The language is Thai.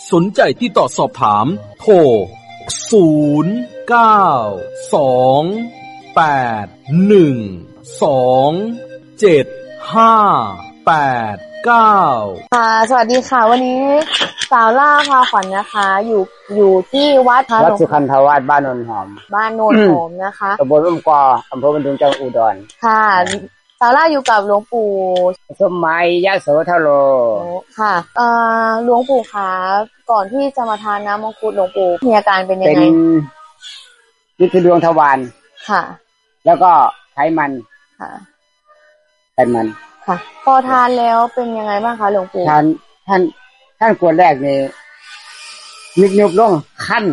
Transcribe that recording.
สนใจที่ต่อสอบถามโทร0928127589 สวัสดีค่ะวันนี้สาวล่าพาขวัญนะคะอยู่ที่วัดสุขันธวาสบ้านโนนหอมนะคะตำบลร่มกออำเภอบันดุงจังหวัดอุดรค่ะสาวล่าอยู่กับหลวงปู่สมัยยโสธโรค่ะหลวงปู่คะก่อนที่จะมาทานน้ำมังคุดหลวงปู่มีอาการเป็นยังไงเป็นยึดดวงทวารค่ะแล้วก็ไขมันค่ะไขมันค่ะพอทานแล้วเป็นยังไงบ้างคะหลวงปู่ท่านกวดแรกนี่ยุบลงคัน